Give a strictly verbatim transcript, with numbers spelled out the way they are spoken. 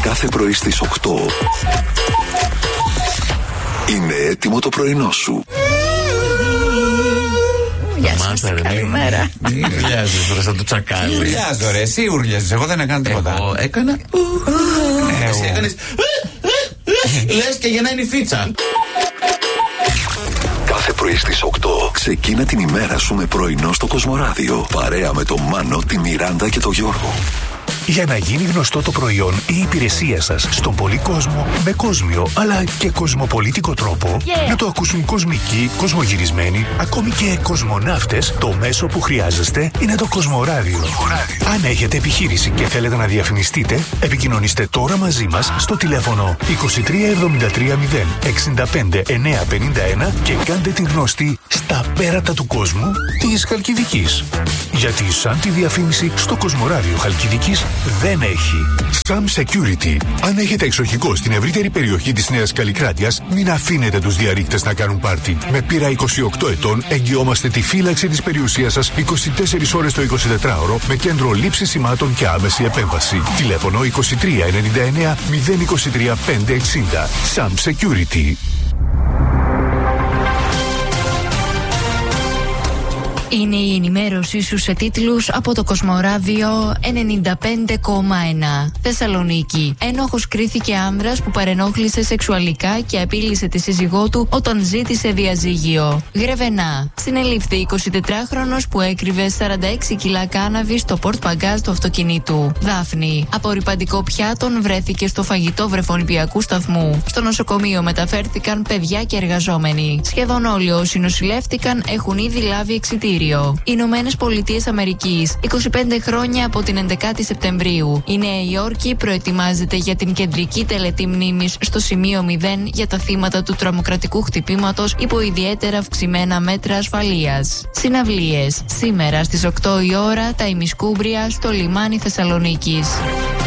Κάθε πρωί στις οκτώ είναι έτοιμο το πρωινό σου. Γεια σας, καλημέρα. Τι ουρλιάζεις μπροστά του τσακάλι? Ουρλιάζω ρε, εσύ ουρλιάζεις, εγώ δεν έκανα τίποτα. Εγώ έκανα. Εσύ έκανες. Λες και γεννάει η φίτσα. Κάθε πρωί στις οκτώ ξεκίνα την ημέρα σου με πρωινό στο Κοσμοράδιο. Παρέα με τον Μάνο, τη Μιράντα και τον Γιώργο. Για να γίνει γνωστό το προϊόν ή η υπηρεσία σας στον πολύ κόσμο με κόσμιο αλλά και κοσμοπολίτικο τρόπο, Yeah. να το ακούσουν κοσμικοί, κοσμογυρισμένοι, ακόμη και κοσμοναύτες, το μέσο που χρειάζεστε είναι το Κοσμοράδιο. Αν έχετε επιχείρηση και θέλετε να διαφημιστείτε, επικοινωνήστε τώρα μαζί μας στο τηλέφωνο είκοσι τρία εβδομήντα τρία μηδέν εξήντα πέντε εννιακόσια πενήντα ένα και κάντε την γνωστή στα πέρατα του κόσμου της Χαλκιδικής. Γιατί σαν τη διαφήμιση στο Κοσμοράδιο Χαλκιδικής δεν έχει. Sam Security. Αν έχετε εξοχικό στην ευρύτερη περιοχή της Νέας Καλλικράτειας, μην αφήνετε τους διαρρήκτες να κάνουν πάρτι. Με πείρα είκοσι οκτώ ετών εγγυόμαστε τη φύλαξη της περιουσίας σας είκοσι τέσσερις ώρες το εικοσιτετράωρο με κέντρο λήψης σημάτων και άμεση επέμβαση. Τηλέφωνο είκοσι τρία ενενήντα εννέα μηδέν είκοσι τρία πεντακόσια εξήντα. Sam Security. Είναι η ενημέρωσή σου σε τίτλους από το Κοσμοράδιο ενενήντα πέντε κόμμα ένα. Θεσσαλονίκη. Ένοχος κρίθηκε άνδρας που παρενόχλησε σεξουαλικά και απείλησε τη σύζυγό του όταν ζήτησε διαζύγιο. Γρεβενά. Συνελήφθη εικοσιτετράχρονος που έκρυβε σαράντα έξι κιλά κάναβη στο πορτ παγκάζ του αυτοκινήτου. Δάφνη. Απορρυπαντικό πιάτων βρέθηκε στο φαγητό βρεφονιπιακού σταθμού. Στο νοσοκομείο μεταφέρθηκαν παιδιά και εργαζόμενοι. Σχεδόν όλοι όσοι νοσηλεύτηκαν έχουν ήδη λάβει εξιτήριο. Ηνωμένες Πολιτείες Αμερικής. είκοσι πέντε χρόνια από την έντεκα Σεπτεμβρίου. Η Νέα Υόρκη προετοιμάζεται για την κεντρική τελετή μνήμης στο σημείο μηδέν για τα θύματα του τρομοκρατικού χτυπήματος υπό ιδιαίτερα αυξημένα μέτρα ασφαλείας. Συναυλίες. Σήμερα στις οκτώ η ώρα τα ημισκούμπρια στο λιμάνι Θεσσαλονίκης.